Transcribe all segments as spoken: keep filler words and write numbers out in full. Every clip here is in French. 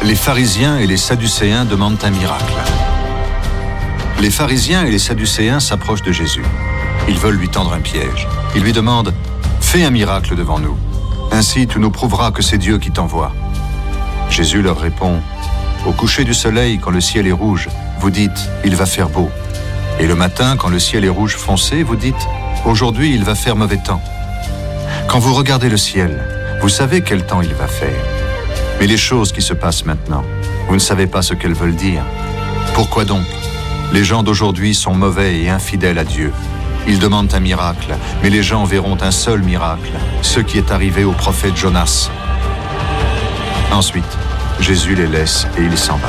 Les pharisiens et les sadducéens demandent un miracle. Les pharisiens et les sadducéens s'approchent de Jésus. Ils veulent lui tendre un piège. Ils lui demandent « Fais un miracle devant nous. Ainsi tu nous prouveras que c'est Dieu qui t'envoie. » Jésus leur répond « Au coucher du soleil, quand le ciel est rouge, vous dites « Il va faire beau. » Et le matin, quand le ciel est rouge foncé, vous dites « Aujourd'hui, il va faire mauvais temps. » Quand vous regardez le ciel, vous savez quel temps il va faire. Mais les choses qui se passent maintenant, vous ne savez pas ce qu'elles veulent dire. Pourquoi donc? Les gens d'aujourd'hui sont mauvais et infidèles à Dieu. Ils demandent un miracle, mais les gens verront un seul miracle, ce qui est arrivé au prophète Jonas. Ensuite, Jésus les laisse et il s'en va.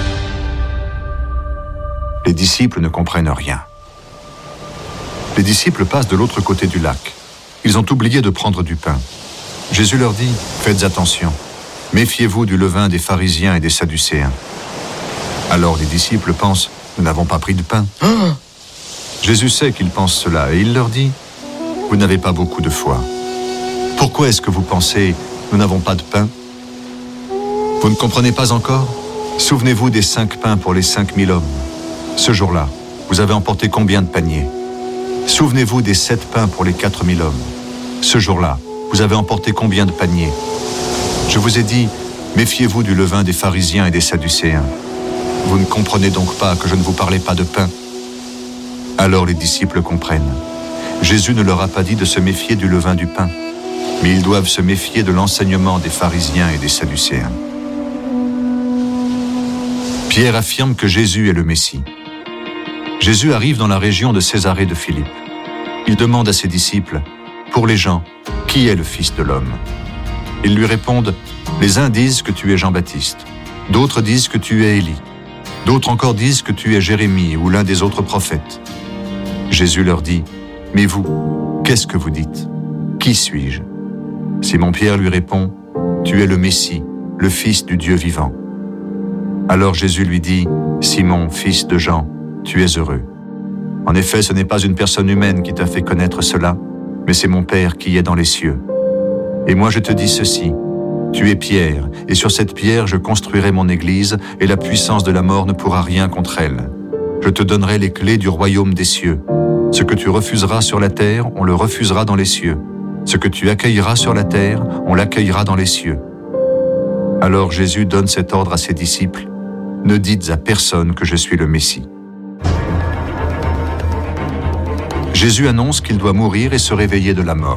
Les disciples ne comprennent rien. Les disciples passent de l'autre côté du lac. Ils ont oublié de prendre du pain. Jésus leur dit « Faites attention, méfiez-vous du levain des pharisiens et des sadducéens. » Alors les disciples pensent « Nous n'avons pas pris de pain. » Jésus sait qu'ils pensent cela et il leur dit « Vous n'avez pas beaucoup de foi. Pourquoi est-ce que vous pensez « Nous n'avons pas de pain » Vous ne comprenez pas encore? Souvenez-vous des cinq pains pour les cinq mille hommes. Ce jour-là, vous avez emporté combien de paniers? Souvenez-vous des sept pains pour les quatre mille hommes. Ce jour-là, vous avez emporté combien de paniers? Je vous ai dit, méfiez-vous du levain des pharisiens et des sadducéens. Vous ne comprenez donc pas que je ne vous parlais pas de pain? Alors les disciples comprennent. Jésus ne leur a pas dit de se méfier du levain du pain, mais ils doivent se méfier de l'enseignement des pharisiens et des sadducéens. Pierre affirme que Jésus est le Messie. Jésus arrive dans la région de Césarée de Philippe. Il demande à ses disciples, « Pour les gens, qui est le Fils de l'homme » Ils lui répondent, « Les uns disent que tu es Jean-Baptiste, d'autres disent que tu es Élie, d'autres encore disent que tu es Jérémie ou l'un des autres prophètes. » Jésus leur dit, « Mais vous, qu'est-ce que vous dites? Qui suis-je » Simon-Pierre lui répond, « Tu es le Messie, le Fils du Dieu vivant. » Alors Jésus lui dit, « Simon, fils de Jean, tu es heureux. En effet, ce n'est pas une personne humaine qui t'a fait connaître cela, mais c'est mon Père qui est dans les cieux. Et moi je te dis ceci, tu es Pierre, et sur cette pierre je construirai mon église, et la puissance de la mort ne pourra rien contre elle. Je te donnerai les clés du royaume des cieux. Ce que tu refuseras sur la terre, on le refusera dans les cieux. Ce que tu accueilleras sur la terre, on l'accueillera dans les cieux. » Alors Jésus donne cet ordre à ses disciples, « Ne dites à personne que je suis le Messie. » Jésus annonce qu'il doit mourir et se réveiller de la mort.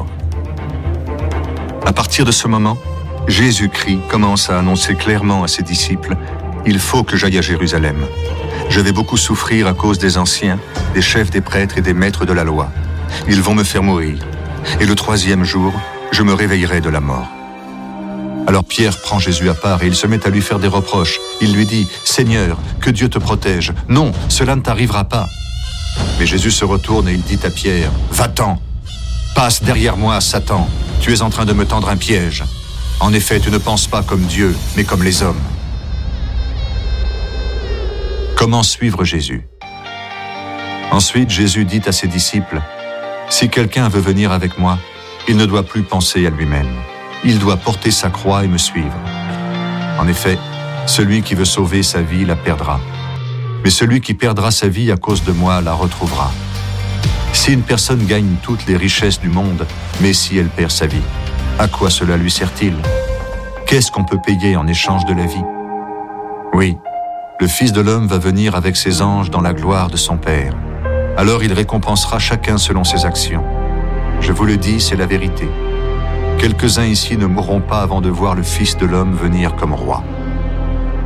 À partir de ce moment, Jésus-Christ commence à annoncer clairement à ses disciples « Il faut que j'aille à Jérusalem. Je vais beaucoup souffrir à cause des anciens, des chefs des prêtres et des maîtres de la loi. Ils vont me faire mourir. Et le troisième jour, je me réveillerai de la mort. » Alors Pierre prend Jésus à part et il se met à lui faire des reproches. Il lui dit « Seigneur, que Dieu te protège. Non, cela ne t'arrivera pas. » Mais Jésus se retourne et il dit à Pierre « Va-t'en, passe derrière moi, Satan. Tu es en train de me tendre un piège. En effet, tu ne penses pas comme Dieu, mais comme les hommes. » Comment suivre Jésus? Ensuite, Jésus dit à ses disciples « Si quelqu'un veut venir avec moi, il ne doit plus penser à lui-même. Il doit porter sa croix et me suivre. En effet, celui qui veut sauver sa vie la perdra. Mais celui qui perdra sa vie à cause de moi la retrouvera. Si une personne gagne toutes les richesses du monde, mais si elle perd sa vie, à quoi cela lui sert-il? Qu'est-ce qu'on peut payer en échange de la vie? Oui, le Fils de l'homme va venir avec ses anges dans la gloire de son Père. Alors il récompensera chacun selon ses actions. Je vous le dis, c'est la vérité. Quelques-uns ici ne mourront pas avant de voir le Fils de l'homme venir comme roi.